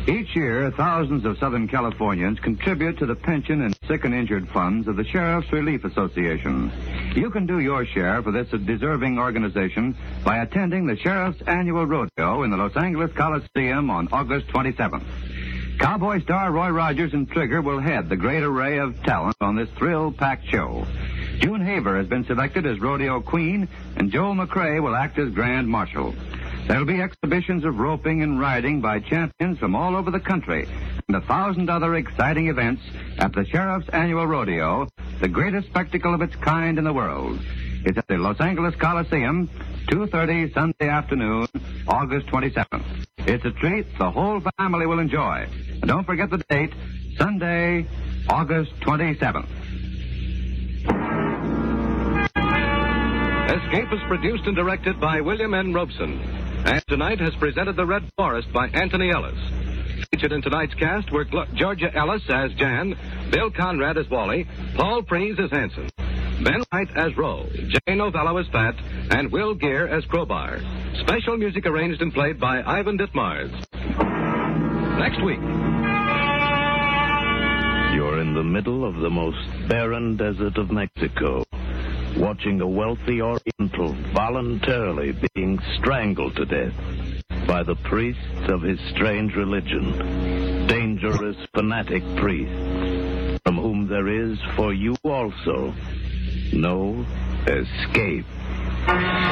Each year, thousands of Southern Californians contribute to the pension and sick and injured funds of the Sheriff's Relief Association. You can do your share for this deserving organization by attending the Sheriff's Annual Rodeo in the Los Angeles Coliseum on August 27th. Cowboy star Roy Rogers and Trigger will head the great array of talent on this thrill-packed show. June Haver has been selected as rodeo queen, and Joel McRae will act as grand marshal. There'll be exhibitions of roping and riding by champions from all over the country, and 1,000 other exciting events at the Sheriff's Annual Rodeo, the greatest spectacle of its kind in the world. It's at the Los Angeles Coliseum, 2:30 Sunday afternoon, August 27th. It's a treat the whole family will enjoy. And don't forget the date, Sunday, August 27th. Escape is produced and directed by William N. Robeson. And tonight has presented The Red Forest by Anthony Ellis. Featured in tonight's cast were Georgia Ellis as Jan, Bill Conrad as Wally, Paul Frees as Hanson, Ben White as Roe, Jay Novello as Pat, and Will Gear as Crowbar. Special music arranged and played by Ivan Ditmars. Next week. You're in the middle of the most barren desert of Mexico, watching a wealthy Oriental voluntarily being strangled to death by the priests of his strange religion, dangerous fanatic priests, from whom there is for you also no escape.